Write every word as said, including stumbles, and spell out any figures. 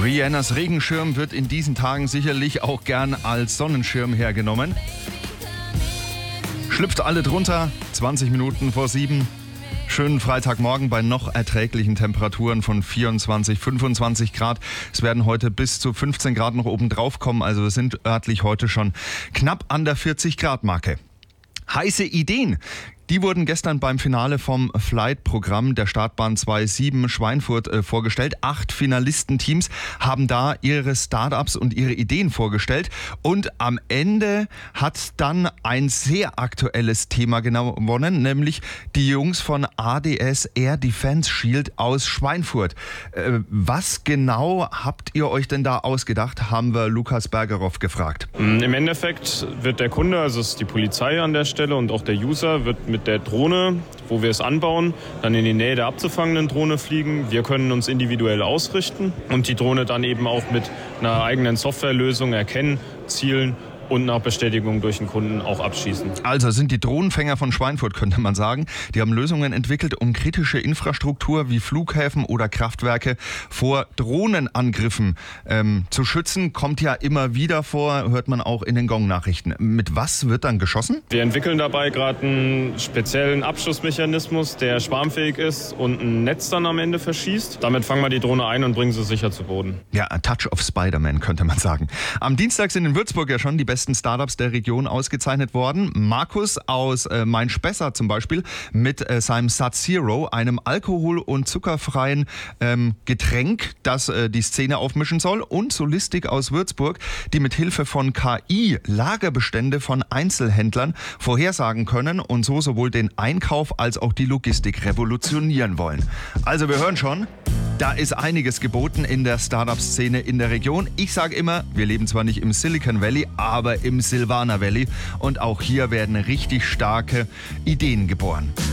Rihannas Regenschirm wird in diesen Tagen sicherlich auch gern als Sonnenschirm hergenommen. Schlüpft alle drunter, zwanzig Minuten vor sieben. Schönen Freitagmorgen bei noch erträglichen Temperaturen von vierundzwanzig, fünfundzwanzig Grad. Es werden heute bis zu fünfzehn Grad noch oben drauf kommen. Also wir sind örtlich heute schon knapp an der vierzig Grad Marke. Heiße Ideen. Die wurden gestern beim Finale vom Flight-Programm der Startbahn zwei sieben Schweinfurt äh, vorgestellt. Acht Finalistenteams haben da ihre Startups und ihre Ideen vorgestellt. Und am Ende hat dann ein sehr aktuelles Thema gewonnen, nämlich die Jungs von A D S Air Defense Shield aus Schweinfurt. Äh, was genau habt ihr euch denn da ausgedacht, haben wir Lukas Bergeroff gefragt. Im Endeffekt wird der Kunde, also es ist die Polizei an der Stelle und auch der User, wird mit mit der Drohne, wo wir es anbauen, dann in die Nähe der abzufangenden Drohne fliegen. Wir können uns individuell ausrichten und die Drohne dann eben auch mit einer eigenen Softwarelösung erkennen, zielen und nach Bestätigung durch den Kunden auch abschießen. Also sind die Drohnenfänger von Schweinfurt, könnte man sagen. Die haben Lösungen entwickelt, um kritische Infrastruktur wie Flughäfen oder Kraftwerke vor Drohnenangriffen ähm, zu schützen. Kommt ja immer wieder vor, hört man auch in den Gong-Nachrichten. Mit was wird dann geschossen? Wir entwickeln dabei gerade einen speziellen Abschussmechanismus, der schwarmfähig ist und ein Netz dann am Ende verschießt. Damit fangen wir die Drohne ein und bringen sie sicher zu Boden. Ja, a Touch of Spider-Man, könnte man sagen. Am Dienstag sind in Würzburg ja schon die besten Startups der Region ausgezeichnet worden. Markus aus äh, Main-Spessart zum Beispiel mit äh, seinem Sat-Zero, einem alkohol- und zuckerfreien ähm, Getränk, das äh, die Szene aufmischen soll. Und Solistik aus Würzburg, die mit Hilfe von K I Lagerbestände von Einzelhändlern vorhersagen können und so sowohl den Einkauf als auch die Logistik revolutionieren wollen. Also wir hören schon, da ist einiges geboten in der Startup-Szene in der Region. Ich sage immer, wir leben zwar nicht im Silicon Valley, aber im Silvaner Valley. Und auch hier werden richtig starke Ideen geboren.